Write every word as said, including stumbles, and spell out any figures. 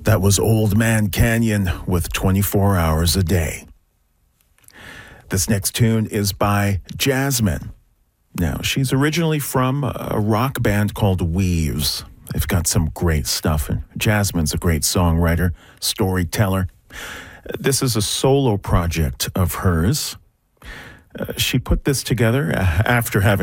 That was Old Man Canyon with twenty-four hours a day. This next tune is by Jasmine. Now, she's originally from a rock band called Weaves. They've got some great stuff, and Jasmine's a great songwriter, storyteller. This is a solo project of hers. Uh, she put this together after having